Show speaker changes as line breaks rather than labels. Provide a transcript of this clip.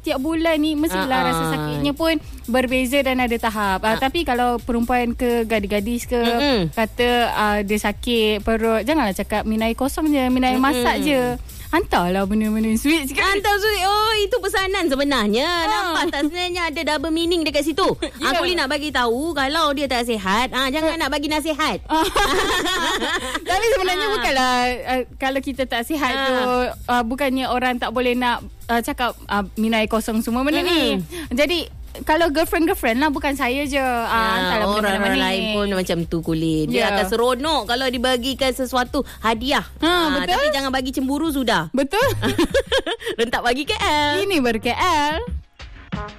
setiap bulan ni mestilah rasa sakitnya pun berbeza dan ada tahap. Tapi kalau perempuan ke gadis-gadis ke kata dia sakit perut, janganlah cakap minum air kosong je, minum air masak je. Hantarlah benda-benda sweet sikit.
Hantar sweet. Oh, itu pesanan sebenarnya. Nampak tak, sebenarnya ada double meaning dekat situ. Aku ni nak bagi tahu kalau dia tak sihat, jangan nak bagi nasihat.
Tapi sebenarnya bukanlah kalau kita tak sihat tu bukannya orang tak boleh nak cakap minum air kosong semua benda ni. Jadi kalau girlfriend lah, bukan saya je.
Orang lain pun macam tu kulit. Dia akan seronok kalau dibagikan sesuatu hadiah.
Betul.
Tapi jangan bagi cemburu sudah.
Betul.
Rentak bagi KL.
Ini ber KL.